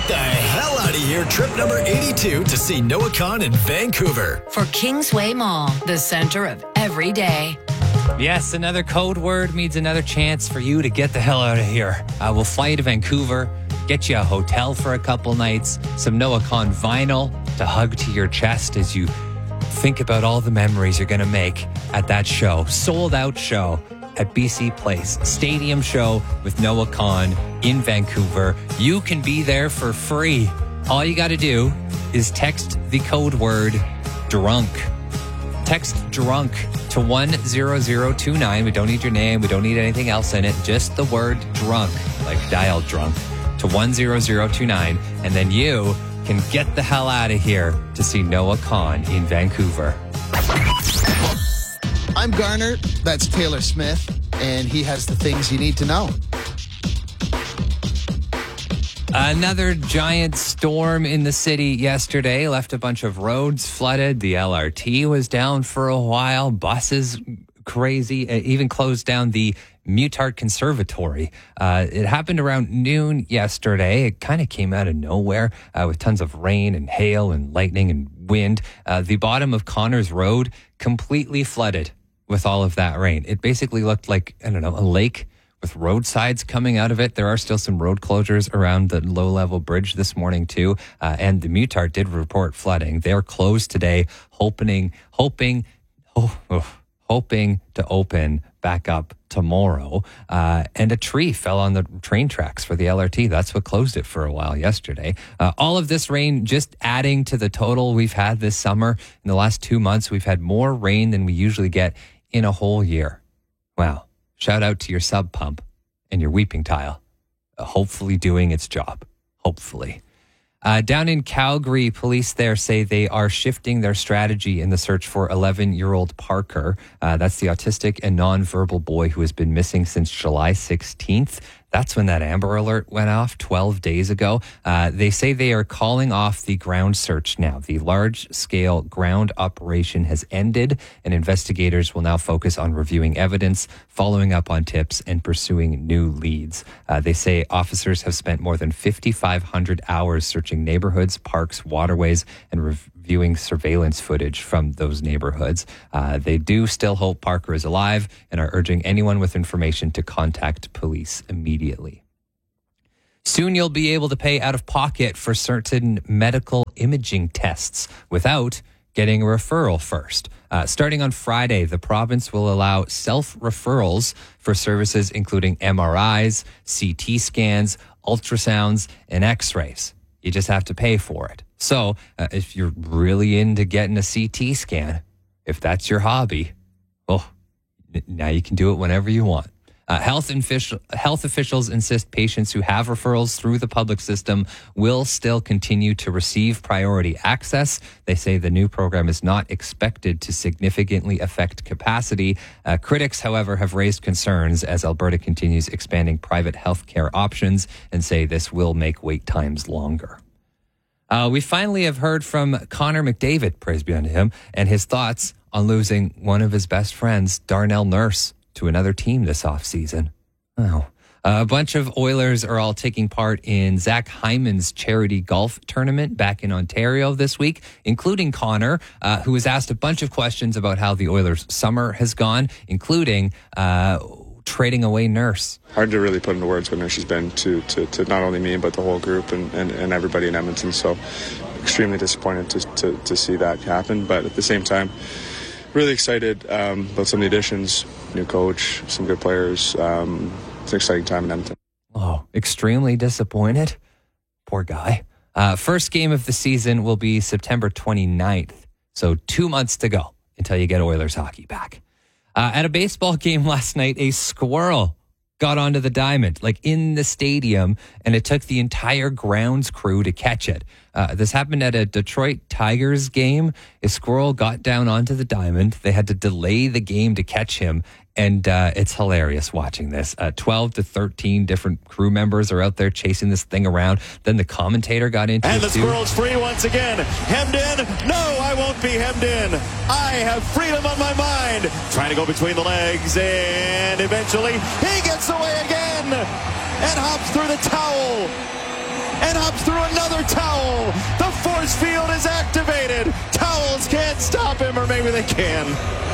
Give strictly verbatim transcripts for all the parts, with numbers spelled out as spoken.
Get the hell out of here. Trip number eighty-two to see Noah Khan in Vancouver. For Kingsway Mall, the center of every day. Yes, another code word means another chance for you to get the hell out of here. Uh, we'll fly you to Vancouver, get you a hotel for a couple nights, some Noah Khan vinyl to hug to your chest as you think about all the memories you're going to make at that show. Sold out show at B C Place. Stadium show with Noah Khan in Vancouver. You can be there for free. All you got to do is text the code word drunk. Text drunk to one zero zero two nine. We don't need your name. We don't need anything else in it. Just the word drunk, like dial drunk, to one zero zero two nine. And then you can get the hell out of here to see Noah Khan in Vancouver. I'm Garner. That's Taylor Smith. And he has the things you need to know. Another giant storm in the city yesterday left a bunch of roads flooded. The L R T was down for a while. Buses crazy. It even closed down the Mutart Conservatory. Uh, it happened around noon yesterday. It kind of came out of nowhere uh, with tons of rain and hail and lightning and wind. Uh, the bottom of Connors Road completely flooded with all of that rain. It basically looked like, I don't know, a lake with roadsides coming out of it. There are still some road closures around the low-level bridge this morning, too. Uh, and the Mutart did report flooding. They're closed today, hoping, hoping, oh, oh, hoping to open back up tomorrow. Uh, and a tree fell on the train tracks for the L R T. That's what closed it for a while yesterday. Uh, all of this rain just adding to the total we've had this summer. In the last two months, we've had more rain than we usually get in a whole year. Wow. Shout out to your sub pump and your weeping tile. Uh, hopefully doing its job. Hopefully. Uh, down in Calgary, police there say they are shifting their strategy in the search for eleven-year-old Parker. Uh, that's the autistic and nonverbal boy who has been missing since July sixteenth. That's when that Amber Alert went off twelve days ago. Uh, they say they are calling off the ground search now. The large-scale ground operation has ended, and investigators will now focus on reviewing evidence, following up on tips, and pursuing new leads. Uh, they say officers have spent more than fifty-five hundred hours searching neighborhoods, parks, waterways, and reviewing surveillance footage from those neighborhoods. Uh, they do still hope Parker is alive and are urging anyone with information to contact police immediately. Soon you'll be able to pay out of pocket for certain medical imaging tests without getting a referral first. Uh, starting on Friday, the province will allow self-referrals for services including M R Is, C T scans, ultrasounds, and x-rays. You just have to pay for it. So uh, if you're really into getting a C T scan, if that's your hobby, well, n- now you can do it whenever you want. Uh, health, official, health officials insist patients who have referrals through the public system will still continue to receive priority access. They say the new program is not expected to significantly affect capacity. Uh, critics, however, have raised concerns as Alberta continues expanding private healthcare options and say this will make wait times longer. Uh, we finally have heard from Connor McDavid, praise be unto him, and his thoughts on losing one of his best friends, Darnell Nurse, to another team this offseason. Oh. Uh, a bunch of Oilers are all taking part in Zach Hyman's charity golf tournament back in Ontario this week, including Connor, uh, who was asked a bunch of questions about how the Oilers' summer has gone, including uh, trading away Nurse. Hard to really put into words what Nurse has been to, to, to not only me, but the whole group and, and, and everybody in Edmonton. So extremely disappointed to, to, to see that happen. But at the same time, really excited um, about some of the additions, new coach, some good players. Um, it's an exciting time in Edmonton. Oh, extremely disappointed. Poor guy. Uh, first game of the season will be September twenty-ninth. So two months to go until you get Oilers hockey back. Uh, at a baseball game last night, a squirrel got onto the diamond, like in the stadium, and it took the entire grounds crew to catch it. Uh, this happened at a Detroit Tigers game. A squirrel got down onto the diamond. They had to delay the game to catch him, and uh, it's hilarious watching this. Uh, twelve to thirteen different crew members are out there chasing this thing around. Then the commentator got into and it, the too. squirrel's free once again. Hemmed in? No, I won't be hemmed in. I have freedom on my mind. Trying to go between the legs, and eventually he gets away again and hops through the towel and hops through another towel. The force field is activated. Towels can't stop him, or maybe they can.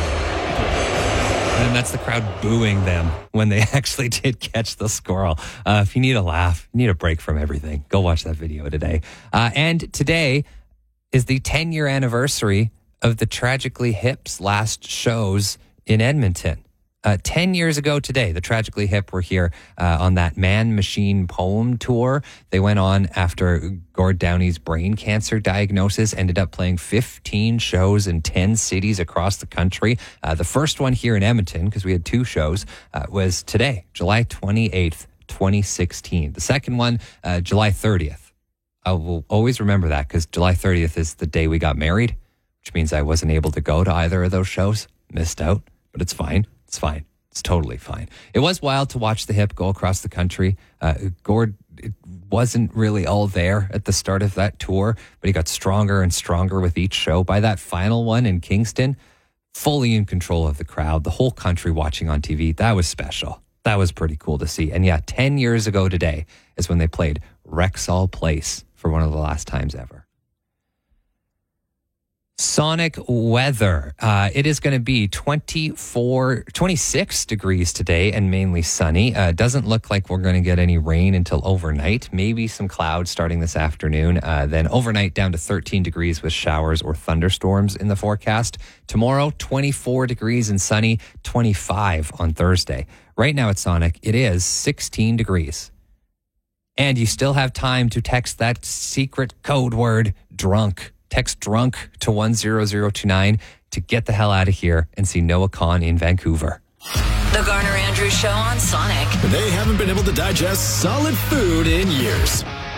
And that's the crowd booing them when they actually did catch the squirrel. Uh, if you need a laugh, you need a break from everything, go watch that video today. Uh, and today is the ten-year anniversary of the Tragically Hip's last shows in Edmonton. Uh, ten years ago today, the Tragically Hip were here uh, on that Man Machine Poem tour. They went on after Gord Downey's brain cancer diagnosis, ended up playing fifteen shows in ten cities across the country. Uh, the first one here in Edmonton, because we had two shows, uh, was today, July twenty-eighth, twenty sixteen. The second one, uh, July thirtieth. I will always remember that because July thirtieth is the day we got married, which means I wasn't able to go to either of those shows. Missed out, but it's fine. It's fine. It's totally fine. It was wild to watch the Hip go across the country. Uh, Gord it wasn't really all there at the start of that tour, but he got stronger and stronger with each show. By that final one in Kingston, fully in control of the crowd, the whole country watching on T V. That was special. That was pretty cool to see. And yeah, ten years ago today is when they played Rexall Place for one of the last times ever. Sonic weather. Uh, it is going to be twenty-four, twenty-six degrees today and mainly sunny. Uh, doesn't look like we're going to get any rain until overnight. Maybe some clouds starting this afternoon. Uh, then overnight down to thirteen degrees with showers or thunderstorms in the forecast. Tomorrow, twenty-four degrees and sunny, twenty-five on Thursday. Right now at Sonic, it is sixteen degrees. And you still have time to text that secret code word, drunk. Text drunk to one zero zero two nine to get the hell out of here and see Noah Kahan in Vancouver. The Garner Andrews Show on Sonic. They haven't been able to digest solid food in years.